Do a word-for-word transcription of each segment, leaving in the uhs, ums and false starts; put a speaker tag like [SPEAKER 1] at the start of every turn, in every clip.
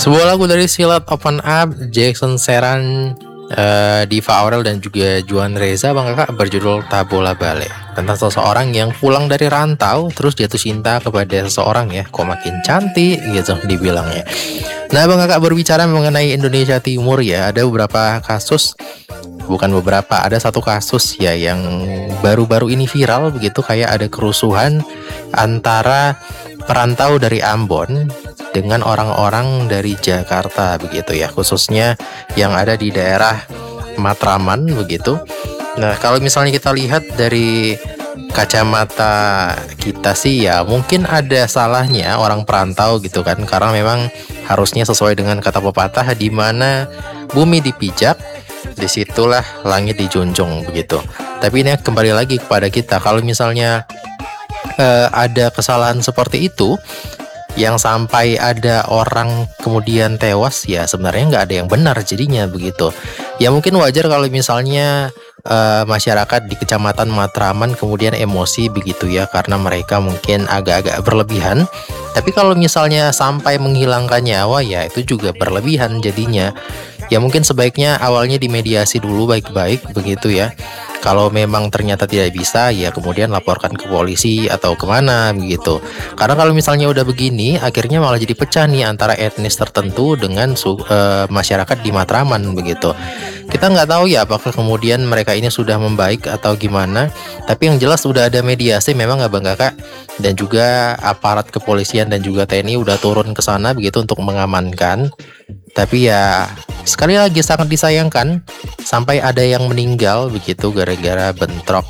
[SPEAKER 1] Sebuah lagu dari Silat Open Up, Jackson Seran, eh, Diva Aurel dan juga Juan Reza Bang Kakak, berjudul Tabola Bale. Tentang seseorang yang pulang dari rantau terus jatuh cinta kepada seseorang ya, kok makin cantik gitu dibilangnya. Nah Bang Kakak, berbicara mengenai Indonesia Timur ya, ada beberapa kasus, bukan beberapa, ada satu kasus ya yang baru-baru ini viral begitu, kayak ada kerusuhan antara perantau dari Ambon dengan orang-orang dari Jakarta begitu ya, khususnya yang ada di daerah Matraman begitu. Nah, kalau misalnya kita lihat dari kacamata kita sih ya mungkin ada salahnya orang perantau gitu kan, karena memang harusnya sesuai dengan kata pepatah, di mana bumi dipijak disitulah langit dijunjung begitu. Tapi ini kembali lagi kepada kita, kalau misalnya eh, ada kesalahan seperti itu yang sampai ada orang kemudian tewas, ya sebenarnya nggak ada yang benar jadinya begitu. Ya mungkin wajar kalau misalnya uh, masyarakat di Kecamatan Matraman kemudian emosi begitu ya, karena mereka mungkin agak-agak berlebihan. Tapi kalau misalnya sampai menghilangkan nyawa, ya itu juga berlebihan jadinya. Ya mungkin sebaiknya awalnya dimediasi dulu baik-baik begitu ya. Kalau memang ternyata tidak bisa, ya kemudian laporkan ke polisi atau kemana begitu. Karena kalau misalnya udah begini, akhirnya malah jadi pecah nih antara etnis tertentu dengan su uh, masyarakat di Matraman begitu. Kita nggak tahu ya apakah kemudian mereka ini sudah membaik atau gimana. Tapi yang jelas udah ada mediasi memang Abang Kakak, dan juga aparat kepolisian dan juga T N I udah turun ke sana begitu untuk mengamankan. Tapi ya sekali lagi sangat disayangkan sampai ada yang meninggal begitu gara-gara bentrok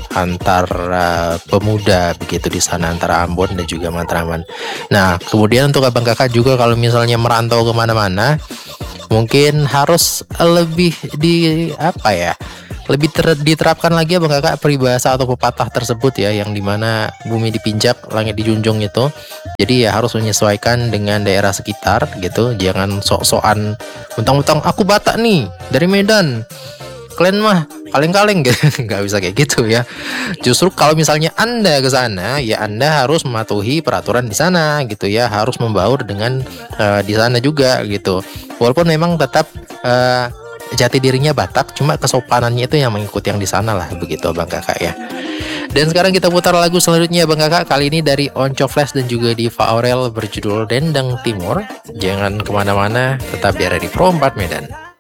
[SPEAKER 1] antara pemuda begitu di sana antara Ambon dan juga Matraman. Nah, kemudian untuk Abang Kakak juga kalau misalnya merantau kemana-mana, mungkin harus lebih di apa ya? Lebih ter, diterapkan lagi Abang Kakak peribahasa atau pepatah tersebut ya, yang dimana bumi dipinjak langit dijunjung itu. Jadi ya harus menyesuaikan dengan daerah sekitar gitu. Jangan sok-sokan mentang-mentang aku Batak nih dari Medan, kalian mah kaleng-kaleng gitu. Nggak bisa kayak gitu ya. Justru kalau misalnya Anda ke sana, ya Anda harus mematuhi peraturan di sana gitu ya, harus membaur dengan uh, di sana juga gitu. Walaupun memang tetap uh, jati dirinya Batak, cuma kesopanannya itu yang mengikuti yang di sana lah begitu Abang Kakak ya. Dan sekarang kita putar lagu selanjutnya Bang Kakak, kali ini dari Onco Flash dan juga Diva Aurel berjudul Dendang Timur. Jangan kemana-mana, tetap di R R I Pro empat Medan.